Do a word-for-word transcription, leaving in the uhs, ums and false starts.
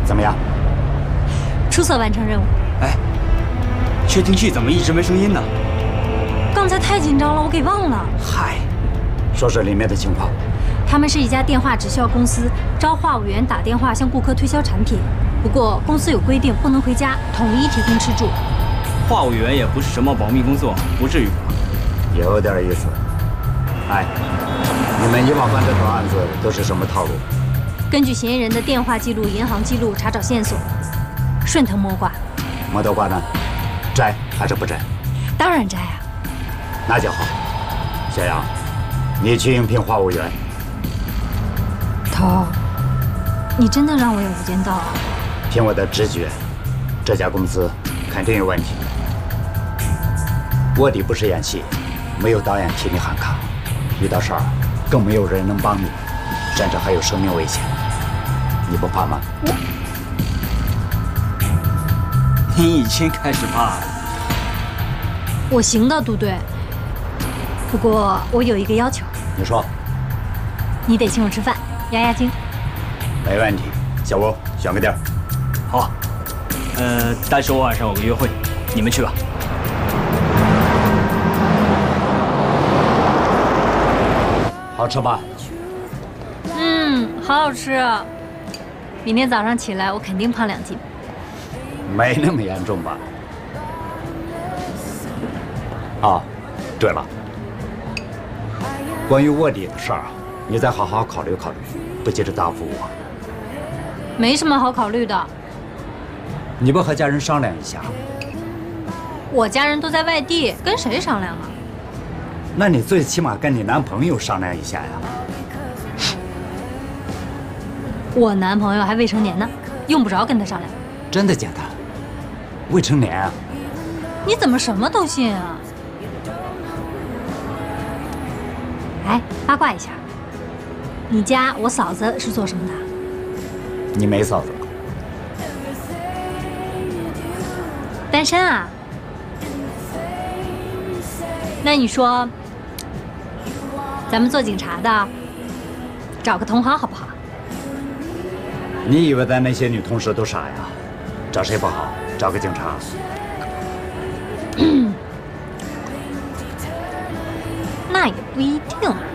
怎么样？ 出色完成任务。 哎，窃听器怎么一直没声音呢？ 刚才太紧张了，我给忘了。 嗨，说说里面的情况。 他们是一家电话直销公司，招话务员打电话向顾客推销产品。不过公司有规定，不能回家，统一提供吃住。 话务员也不是什么保密工作，不至于吧？ 有点意思。哎，你们以往犯这种案子都是什么套路？ 根据嫌疑人的电话记录、银行记录查找线索，顺藤摸瓜。 摸头瓜呢？摘还是不摘？ 当然摘啊。 那就好。小杨，你去应聘话务员。 头，你真的让我有无间道啊？ 凭我的直觉，这家公司肯定有问题。卧底不是演戏，没有导演替你喊卡，遇到事儿更没有人能帮你，甚至还有生命危险。你不怕吗？ 你已经开始怕了。 我行的，杜队。不过我有一个要求。 你说。 你得请我吃饭，压压惊。 没问题，小吴选个地儿。 好。呃，但是我晚上有个约会，你们去吧。 好吃吧？ 嗯，好好吃啊。明天早上起来，我肯定胖两斤。 没那么严重吧？哦，对了，关于卧底的事儿，你再好好考虑考虑，不急着答复我。 没什么好考虑的。 你不和家人商量一下？ 我家人都在外地，跟谁商量啊？ 那你最起码跟你男朋友商量一下呀。 我男朋友还未成年呢，用不着跟他商量。 真的假的？未成年啊？ 你怎么什么都信啊？哎，八卦一下，你家我嫂子是做什么的？ 你没嫂子？ 单身啊？那你说，咱们做警察的，找个同行好不好？ 你以为咱那些女同事都傻呀？找谁不好？找个警察。 那也不一定。